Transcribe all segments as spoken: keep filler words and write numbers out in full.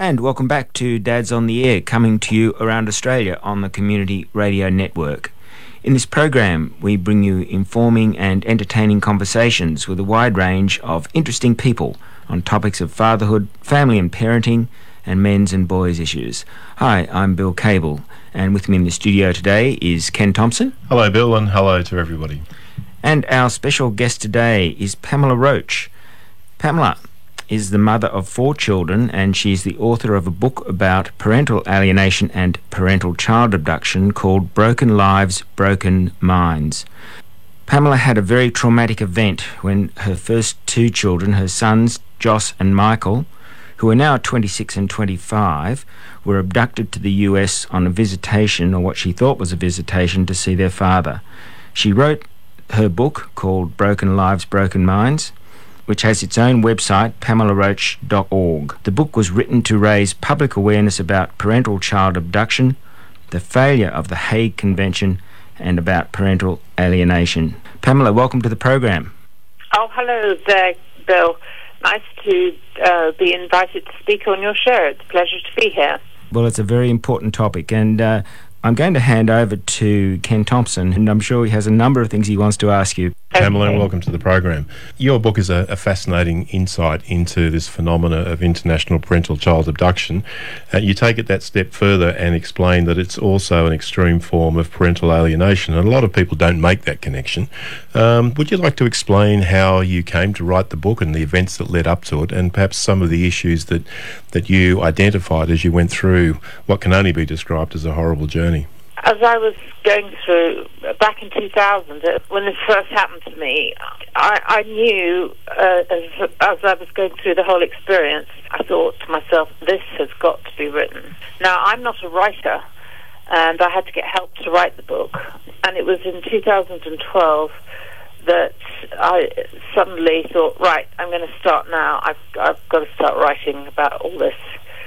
And welcome back to Dads on the Air, coming to you around Australia on the Community Radio Network. In this program, we bring you informing and entertaining conversations with a wide range of interesting people on topics of fatherhood, family and parenting, and men's and boys' issues. Hi, I'm Bill Cable, and with me in the studio today is Ken Thompson. Hello, Bill, and hello to everybody. And our special guest today is Pamela Roach. Pamela is the mother of four children, and she's the author of a book about parental alienation and parental child abduction called Broken Lives, Broken Minds. Pamela had a very traumatic event when her first two children, her sons Joss and Michael, who are now twenty-six and twenty-five, were abducted to the U S on a visitation, or what she thought was a visitation, to see their father. She wrote her book called Broken Lives, Broken Minds, which has its own website, pamela roach dot org. The book was written to raise public awareness about parental child abduction, the failure of the Hague Convention, and about parental alienation. Pamela, welcome to the program. Oh, hello there, Bill. Nice to uh, be invited to speak on your show. It's a pleasure to be here. Well, it's a very important topic, and uh, I'm going to hand over to Ken Thompson, and I'm sure he has a number of things he wants to ask you. Pamela, and welcome to the program. Your book is a, a fascinating insight into this phenomena of international parental child abduction. Uh, you take it that step further and explain that it's also an extreme form of parental alienation, and a lot of people don't make that connection. Um, would you like to explain how you came to write the book and the events that led up to it, and perhaps some of the issues that, that you identified as you went through what can only be described as a horrible journey? As I was going through, back in two thousand, when this first happened to me, I, I knew, uh, as, as I was going through the whole experience, I thought to myself, this has got to be written. Now, I'm not a writer, and I had to get help to write the book. And it was in two thousand twelve that I suddenly thought, right, I'm going to start now. I've, I've got to start writing about all this.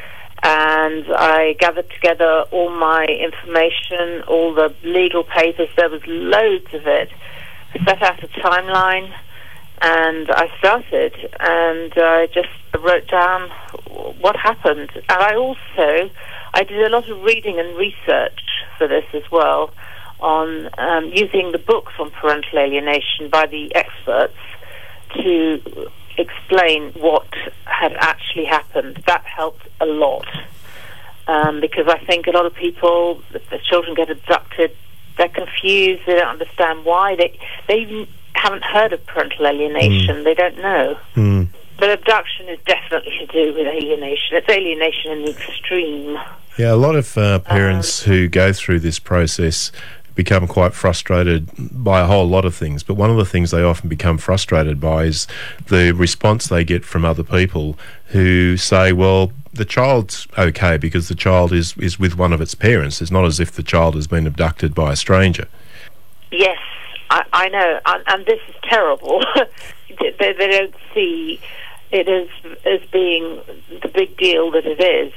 And I gathered together all my information, all the legal papers. There was loads of it. I set out a timeline, and I started, and I just wrote down what happened. And I also, I did a lot of reading and research for this as well, on um, using the books on parental alienation by the experts to explain what had actually happened. That helped a lot, um, because I think a lot of people, the children get abducted, they're confused, they don't understand why, they they even haven't heard of parental alienation, mm. they don't know. Mm. But abduction is definitely to do with alienation. It's alienation in the extreme. Yeah, a lot of uh, parents um, who go through this process become quite frustrated by a whole lot of things, but one of the things they often become frustrated by is the response they get from other people who say, well, the child's okay because the child is, is with one of its parents. It's not as if the child has been abducted by a stranger. Yes, I, I know, and, and this is terrible. they, they don't see it as, as being the big deal that it is.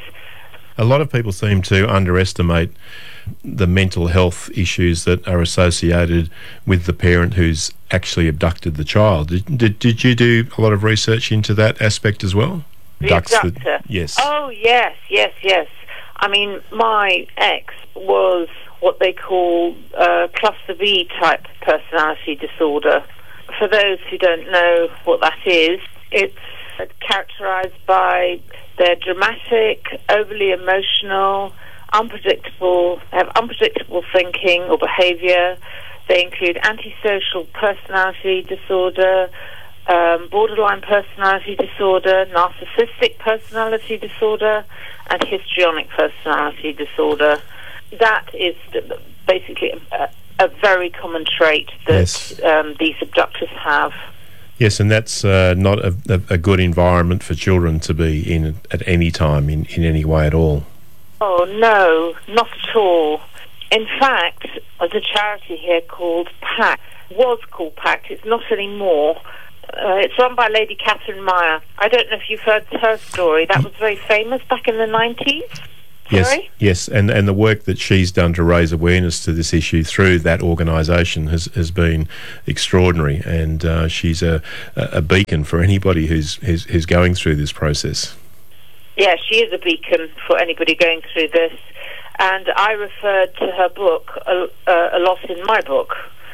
A lot of people seem to underestimate the mental health issues that are associated with the parent who's actually abducted the child. Did, did, did you do a lot of research into that aspect as well? The abductor? The, yes. Oh, yes, yes, yes. I mean, my ex was what they call uh, cluster B type personality disorder. For those who don't know what that is, it's characterized by their dramatic, overly emotional, unpredictable, have unpredictable thinking or behaviour. They include antisocial personality disorder, um, borderline personality disorder, narcissistic personality disorder, and histrionic personality disorder. That is basically a, a very common trait that yes. um, these abductors have. Yes, and that's uh, not a, a, a good environment for children to be in at any time, in, in any way at all. Oh, no, not at all. In fact, there's a charity here called PACT. Was called PACT. It's not anymore. Uh, it's run by Lady Catherine Meyer. I don't know if you've heard her story. That was very famous back in the nineties. Yes, Sorry? yes, and, and the work that she's done to raise awareness to this issue through that organisation has, has been extraordinary, and uh, she's a, a beacon for anybody who's, who's who's going through this process. Yeah, she is a beacon for anybody going through this. And I referred to her book a, a lot in my book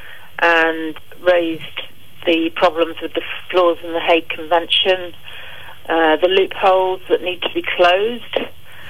and raised the problems with the flaws in the Hague Convention, uh, the loopholes that need to be closed.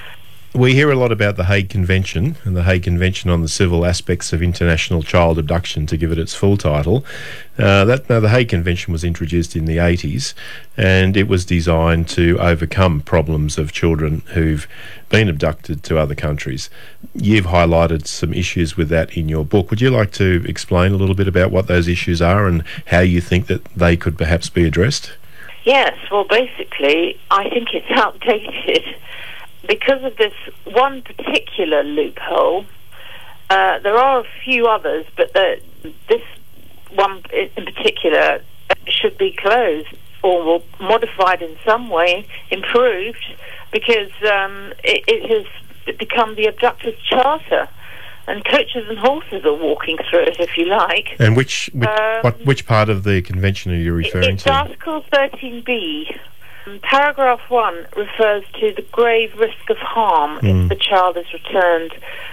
We hear a lot about the Hague Convention and the Hague Convention on the Civil Aspects of International Child Abduction, to give it its full title. Uh, that now, the Hague Convention was introduced in the eighties, and it was designed to overcome problems of children who've been abducted to other countries. You've highlighted some issues with that in your book. Would you like to explain a little bit about what those issues are and how you think that they could perhaps be addressed? Yes, well, basically, I think it's outdated. Because of this one particular loophole, uh, there are a few others, but the, this one in particular should be closed or modified in some way, improved, because um, it, it has become the abductor's charter, and coaches and horses are walking through it, if you like. And which which, um, what, which part of the convention are you referring it's to? Article thirteen B. Paragraph one refers to the grave risk of harm Mm. if the child is returned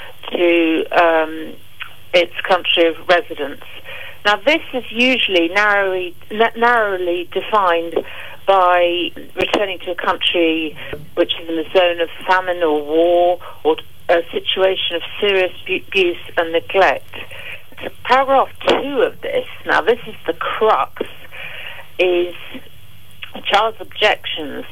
to um, its country of residence. Now, this is usually narrowly, na- narrowly defined by returning to a country which is in the zone of famine or war or a situation of serious abuse and neglect. So paragraph two of this, now this is the crux, is a child's objections,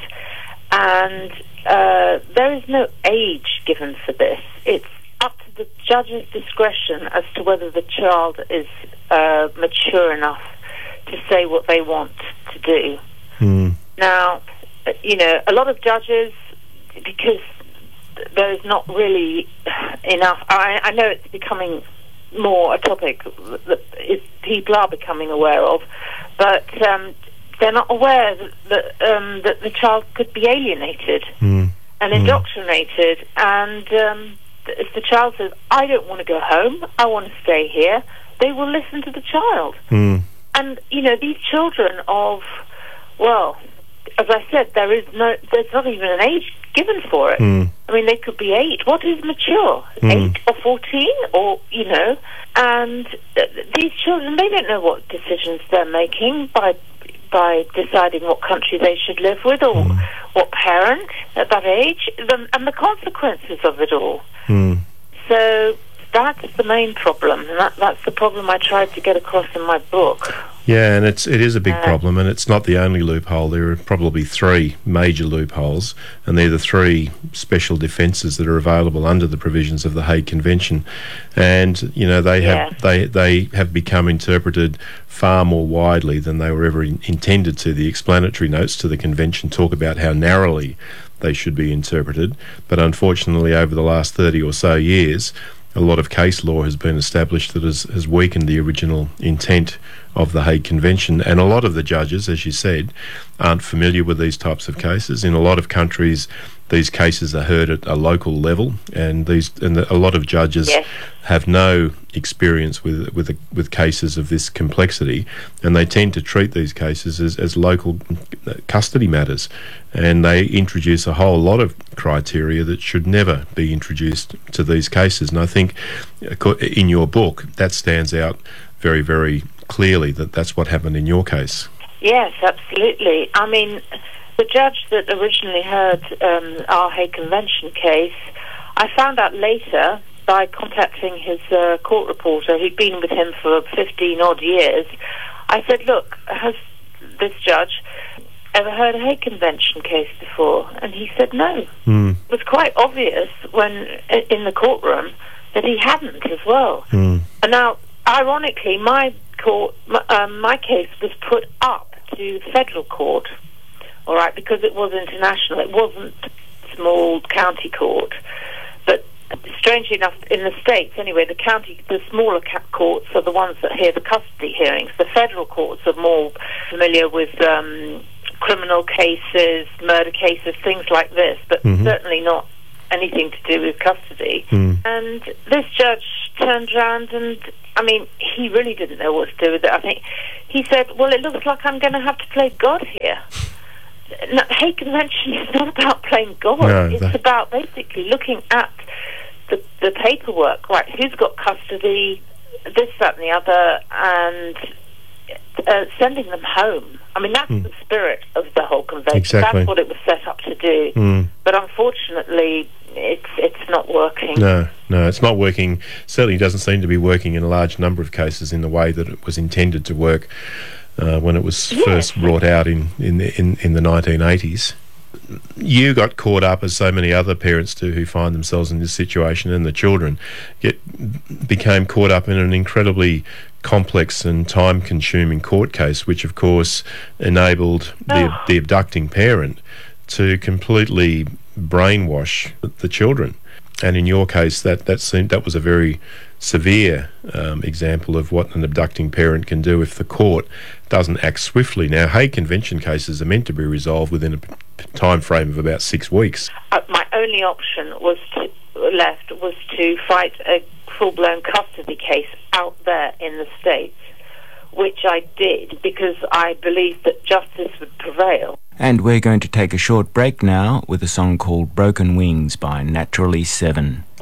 and uh, there is no age given for this. It's up to the judge's discretion as to whether the child is uh, mature enough to say what they want to do. Mm. Now, you know, a lot of judges, because there is not really enough, I, I know it's becoming more a topic that is, people are becoming aware of, but um, they're not aware that, that, um, that the child could be alienated Mm. and Mm. indoctrinated, and um, if the child says, I don't want to go home, I want to stay here, they will listen to the child. Mm. And, you know, these children of, well, as I said, there is no, there's not even an age given for it. Mm. I mean, they could be eight. What is mature? Mm. Eight or fourteen, or, you know, and uh, these children, they don't know what decisions they're making by by deciding what country they should live with or Mm. what parent at that age, the, and the consequences of it all. Mm. So that's the main problem, and that, that's the problem I tried to get across in my book. Yeah, and it's it is a big Uh, problem, and it's not the only loophole. There are probably three major loopholes, and they're the three special defences that are available under the provisions of the Hague Convention. And you know they have Yeah. they they have become interpreted far more widely than they were ever in, intended to. The explanatory notes to the convention talk about how narrowly they should be interpreted, but unfortunately, over the last thirty or so years, a lot of case law has been established that has, has weakened the original intent of the Hague Convention, and a lot of the judges, as you said, aren't familiar with these types of cases. In a lot of countries, these cases are heard at a local level, and these and a lot of judges Yes. have no experience with with with cases of this complexity, and they tend to treat these cases as, as local custody matters, and they introduce a whole lot of criteria that should never be introduced to these cases. And I think in your book that stands out very, very clearly, that that's what happened in your case. Yes, absolutely. I mean, the judge that originally heard um, our Hague Convention case, I found out later by contacting his uh, court reporter, who'd been with him for fifteen odd years. I said, look, has this judge ever heard a Hague Convention case before? And he said no. Mm. It was quite obvious when in the courtroom that he hadn't as well. Mm. And now, ironically, my court, my, um, my case was put up to federal court, all right, because it was international. It wasn't small county court. But strangely enough, in the States, anyway, the county, the smaller ca- courts are the ones that hear the custody hearings. The federal courts are more familiar with um, criminal cases, murder cases, things like this, but Mhm. certainly not anything to do with custody. Mm. And this judge turned around and, I mean, he really didn't know what to do with it. I think he said, well, it looks like I'm going to have to play God here. no, Hague Convention is not about playing God. No, it's that- about basically looking at the, the paperwork, right? Who's got custody, this, that, and the other, and uh, sending them home. I mean, that's Mm. the spirit of the whole convention. Exactly. That's what it was set up to do. Mm. But unfortunately, it's it's not working. No, no, it's not working. Certainly doesn't seem to be working in a large number of cases in the way that it was intended to work uh, when it was Yes. first brought out in, in, the, in, in the nineteen eighties. You got caught up, as so many other parents do who find themselves in this situation, and the children get became caught up in an incredibly complex and time-consuming court case, which of course enabled the, Oh. the abducting parent to completely brainwash the children. And in your case, that that seemed that was a very severe um, example of what an abducting parent can do if the court doesn't act swiftly. Now, Hague Convention cases are meant to be resolved within a p- time frame of about six weeks. Uh, my only option was to left was to fight a full-blown custody case out there in the States, which I did because I believed that justice would prevail. And we're going to take a short break now with a song called Broken Wings by Naturally Seven.